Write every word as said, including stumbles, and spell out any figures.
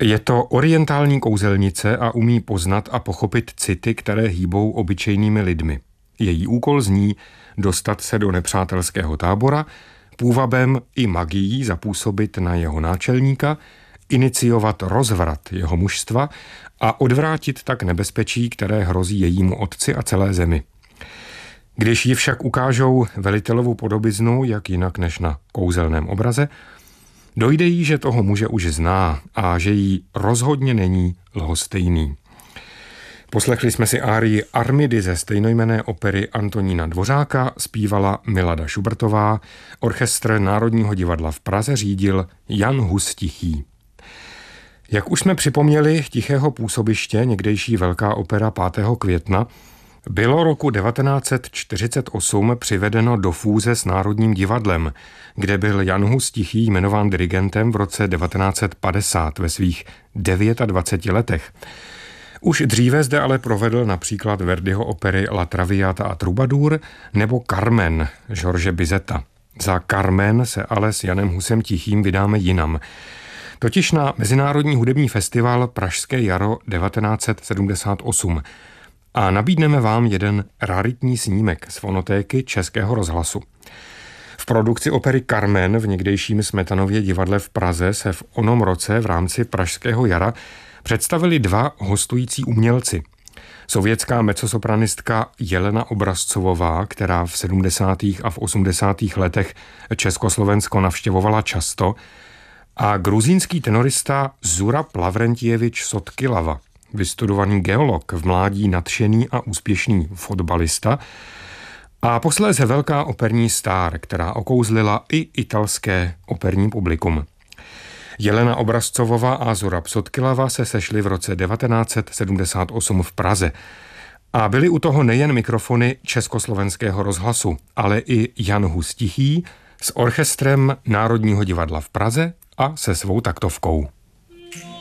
Je to orientální kouzelnice a umí poznat a pochopit city, které hýbou obyčejnými lidmi. Její úkol zní dostat se do nepřátelského tábora, půvabem i magií zapůsobit na jeho náčelníka, iniciovat rozvrat jeho mužstva a odvrátit tak nebezpečí, které hrozí jejímu otci a celé zemi. Když ji však ukážou velitelovu podobiznu, jak jinak než na kouzelném obraze, dojde jí, že toho muže už zná a že jí rozhodně není lhostejný. Poslechli jsme si árii Armidy ze stejnojmenné opery Antonína Dvořáka, zpívala Milada Šubertová, orchestr Národního divadla v Praze řídil Jan Hus Tichý. Jak už jsme připomněli, Tichého působiště, někdejší Velká opera pátého května, bylo roku devatenáct set čtyřicet osm přivedeno do fúze s Národním divadlem, kde byl Jan Hus Tichý jmenován dirigentem v roce devatenáct set padesát ve svých dvaceti devíti letech. Už dříve zde ale provedl například Verdiho opery La Traviata a Troubadour nebo Carmen George Bizeta. Za Carmen se ale s Janem Husem Tichým vydáme jinam, totiž na Mezinárodní hudební festival Pražské jaro devatenáct set sedmdesát osm. A nabídneme vám jeden raritní snímek z fonotéky Českého rozhlasu. V produkci opery Carmen v někdejším Smetanově divadle v Praze se v onom roce v rámci Pražského jara představili dva hostující umělci. Sovětská mezzosopranistka Jelena Obrazcovová, která v sedmdesátých a v osmdesátých letech Československo navštěvovala často, a gruzínský tenorista Zurab Lavrentjevič Sotkilava, vystudovaný geolog, v mládí nadšený a úspěšný fotbalista a posléze velká operní star, která okouzlila i italské operní publikum. Jelena Obrazcovová a Zurab Sotkilava se sešli v roce devatenáct set sedmdesát osm v Praze. A byly u toho nejen mikrofony Československého rozhlasu, ale i Jan Hus Tichý s orchestrem Národního divadla v Praze a se svou taktovkou.